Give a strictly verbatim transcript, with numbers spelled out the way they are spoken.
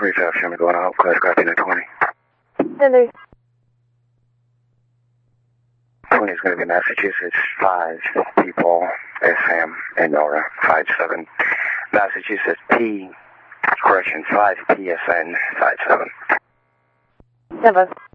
Reception going out, class copy nine twenty. Then there's twenty is going to be Massachusetts, five people, S M and Nora, five seven. Massachusetts P, correction, five P S N, five seven. Nova.